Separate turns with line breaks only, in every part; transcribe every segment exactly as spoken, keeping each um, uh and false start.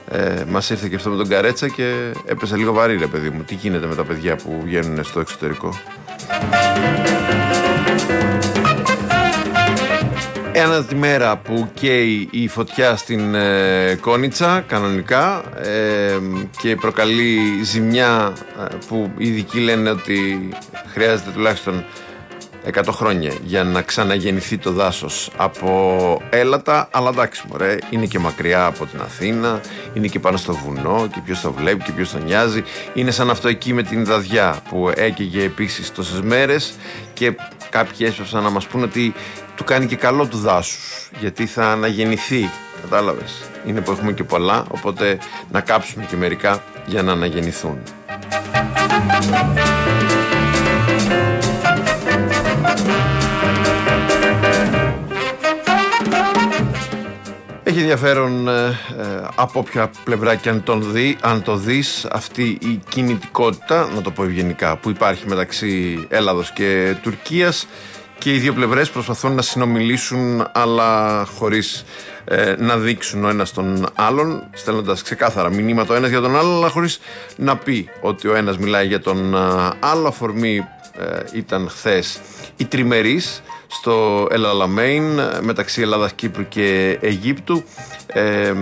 ε, μας ήρθε και αυτό με τον Καρέτσα και έπεσε λίγο βαρύ, ρε παιδί μου. Τι γίνεται με τα παιδιά που βγαίνουν στο εξωτερικό. Ένα τη μέρα που καίει η φωτιά στην ε, Κόνιτσα κανονικά ε, και προκαλεί ζημιά ε, που οι ειδικοί λένε ότι χρειάζεται τουλάχιστον εκατό χρόνια για να ξαναγεννηθεί το δάσος από έλατα, αλλά εντάξει μωρέ, είναι και μακριά από την Αθήνα, είναι και πάνω στο βουνό και ποιος το βλέπει και ποιος το νοιάζει. Είναι σαν αυτό εκεί με την δαδιά που έκαιγε επίσης τόσες μέρες και κάποιοι έσπευσαν να μας πούν ότι του κάνει και καλό του δάσους, γιατί θα αναγεννηθεί, κατάλαβες. Είναι που έχουμε και πολλά, οπότε να κάψουμε και μερικά για να αναγεννηθούν. Έχει ενδιαφέρον ε, ε, από όποια πλευρά και αν, τον δει, αν το δεις αυτή η κινητικότητα, να το πω ευγενικά, που υπάρχει μεταξύ Ελλάδος και Τουρκίας και οι δύο πλευρές προσπαθούν να συνομιλήσουν αλλά χωρίς ε, να δείξουν ο ένας τον άλλον, στέλνοντας ξεκάθαρα μηνύματα ο ένας για τον άλλον, αλλά χωρίς να πει ότι ο ένας μιλάει για τον άλλο. Αφορμή ε, ήταν χθες η τριμερής στο El Alamein μεταξύ Ελλάδας, Κύπρου και Αιγύπτου. Ε,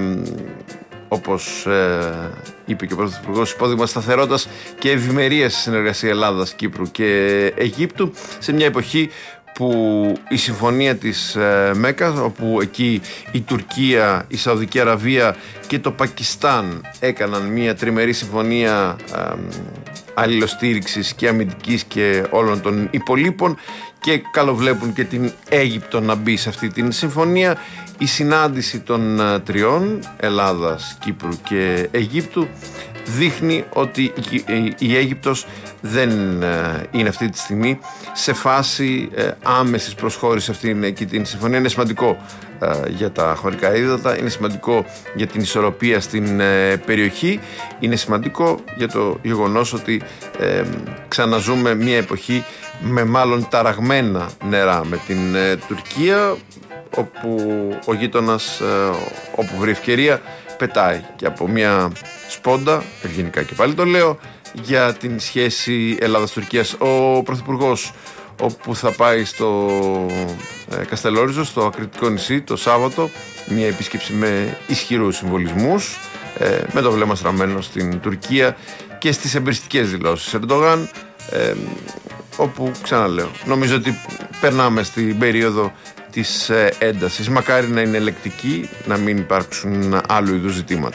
όπως ε, είπε και ο Πρωθυπουργός, υπόδειγμα σταθερότητας και ευημερίας στη συνεργασία Ελλάδας, Κύπρου και Αιγύπτου σε μια εποχή που η συμφωνία της ε, Μέκας, όπου εκεί η Τουρκία, η Σαουδική Αραβία και το Πακιστάν έκαναν μια τριμερή συμφωνία ε, αλληλοστήριξης και αμυντικής και όλων των υπολείπων και καλοβλέπουν και την Αίγυπτο να μπει σε αυτή την συμφωνία. Η συνάντηση των ε, τριών, Ελλάδας, Κύπρου και Αιγύπτου, δείχνει ότι η Αίγυπτος δεν είναι αυτή τη στιγμή σε φάση άμεσης προσχώρησης σε αυτήν και την συμφωνία. Είναι σημαντικό για τα χωρικά ύδατα, είναι σημαντικό για την ισορροπία στην περιοχή, είναι σημαντικό για το γεγονός ότι ξαναζούμε μια εποχή με μάλλον ταραγμένα νερά με την Τουρκία, όπου ο γείτονας όπου βρει ευκαιρία πετάει και από μια σπόντα, ευγενικά και πάλι το λέω, για την σχέση Ελλάδας-Τουρκίας. Ο Πρωθυπουργός, όπου θα πάει στο ε, Καστελόριζο, στο Ακριτικό νησί, το Σάββατο, μια επίσκεψη με ισχυρούς συμβολισμούς, ε, με το βλέμμα στραμμένο στην Τουρκία και στις εμπειριστικές δηλώσεις Ερντογάν, ε, όπου, ξαναλέω, νομίζω ότι περνάμε στην περίοδο της ε, έντασης. Μακάρι να είναι ελεκτική, να μην υπάρξουν άλλου είδους ζητήματα.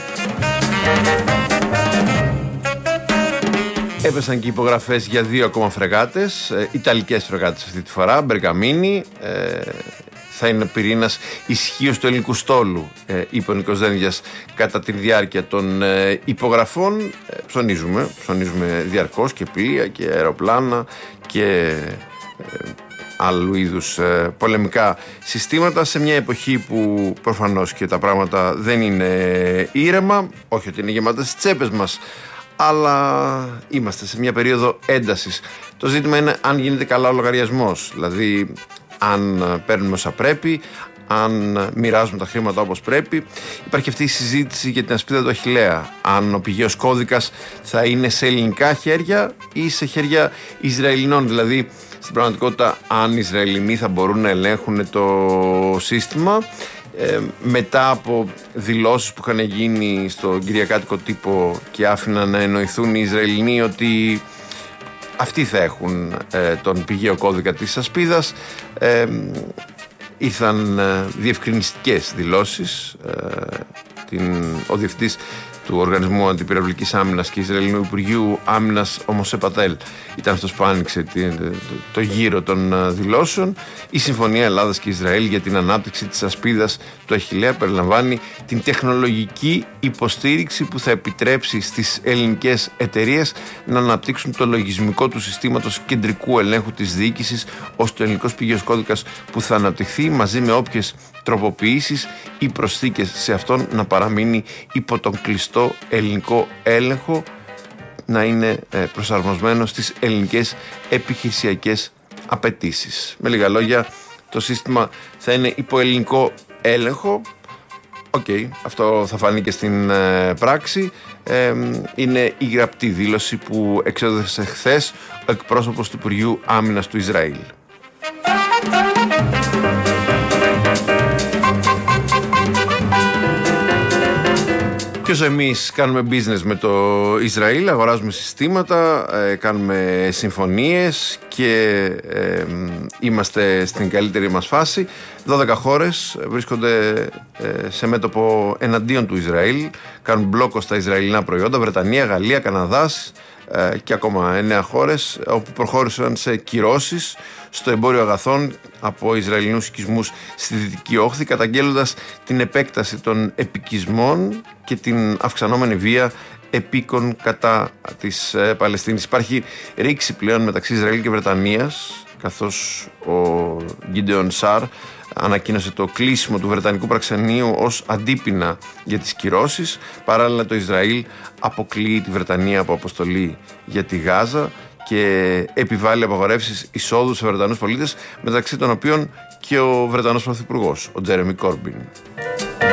Έπεσαν και υπογραφές για δύο ακόμα φρεγάτες, ε, ιταλικές φρεγάτες αυτή τη φορά, Μπεργαμίνη, ε, θα είναι πυρήνας ισχύως του ελληνικού στόλου, ε, είπε ο Νίκος Δένδιας κατά τη διάρκεια των ε, υπογραφών. Ε, ψωνίζουμε, ψωνίζουμε διαρκώς και πλοία και αεροπλάνα και ε, άλλου είδους ε, πολεμικά συστήματα σε μια εποχή που προφανώς και τα πράγματα δεν είναι ήρεμα, όχι ότι είναι γεμάτα στις τσέπες μας, αλλά είμαστε σε μια περίοδο έντασης. Το ζήτημα είναι αν γίνεται καλά ο λογαριασμός, δηλαδή αν παίρνουμε όσα πρέπει, αν μοιράζουμε τα χρήματα όπως πρέπει. Υπάρχει αυτή η συζήτηση για την ασπίδα του Αχιλλέα, αν ο πηγαίος κώδικας θα είναι σε ελληνικά χέρια ή σε χέρια Ισραηλινών, δηλαδή στην πραγματικότητα αν οι Ισραηλινοί θα μπορούν να ελέγχουν το σύστημα. Ε, μετά από δηλώσεις που είχαν γίνει στον κυριακάτικο τύπο και άφηναν να εννοηθούν οι Ισραηλινοί ότι αυτοί θα έχουν ε, τον πηγαίο κώδικα της ασπίδας, ε, ήρθαν ε, διευκρινιστικές δηλώσεις. ε, την, ο διευθυντής του Οργανισμού Αντιπυραυλικής Άμυνας και Ισραηλινού Υπουργείου Άμυνας, ο Μοσέ Πατέλ, ήταν αυτός που άνοιξε το, το γύρο των δηλώσεων. Η Συμφωνία Ελλάδας και Ισραήλ για την ανάπτυξη της ασπίδας του Αχιλλέα περιλαμβάνει την τεχνολογική υποστήριξη που θα επιτρέψει στις ελληνικές εταιρείες να αναπτύξουν το λογισμικό του συστήματος κεντρικού ελέγχου της διοίκησης, ώστε ο ελληνικός πηγαίος κώδικας που θα αναπτυχθεί μαζί με όποιες τροποποιήσεις ή προσθήκες σε αυτόν να παραμείνει υπό τον κλειστό ελληνικό έλεγχο, να είναι προσαρμοσμένο στις ελληνικές επιχειρησιακές απαιτήσεις. Με λίγα λόγια, το σύστημα θα είναι υπό ελληνικό έλεγχο, Οκ, okay, αυτό θα φανεί και στην ε, πράξη. Ε, είναι η γραπτή δήλωση που εξέδωσε χθες ο εκπρόσωπος του Υπουργείου Άμυνας του Ισραήλ. Και όσο εμείς κάνουμε business με το Ισραήλ, αγοράζουμε συστήματα, ε, κάνουμε συμφωνίες και ε, είμαστε στην καλύτερη μας φάση, δώδεκα χώρες βρίσκονται ε, σε μέτωπο εναντίον του Ισραήλ, κάνουν μπλόκο στα Ισραηλινά προϊόντα, Βρετανία, Γαλλία, Καναδάς ε, και ακόμα εννέα χώρες όπου προχώρησαν σε κυρώσεις στο εμπόριο αγαθών από Ισραηλινούς οικισμούς στη Δυτική Όχθη, καταγγέλλοντας την επέκταση των επικισμών και την αυξανόμενη βία επίκων κατά της ε, Παλαιστίνης. Υπάρχει ρήξη πλέον μεταξύ Ισραήλ και Βρετανίας, καθώς ο Γκίντεον Σαρ ανακοίνωσε το κλείσιμο του Βρετανικού πραξενείου ως αντίπεινα για τις κυρώσεις. Παράλληλα, το Ισραήλ αποκλείει τη Βρετανία από αποστολή για τη Γάζα και επιβάλλει απαγορεύσεις εισόδου σε Βρετανούς πολίτες, μεταξύ των οποίων και ο Βρετανός Πρωθυπουργός, ο Τζέρεμι Κόρμπιν.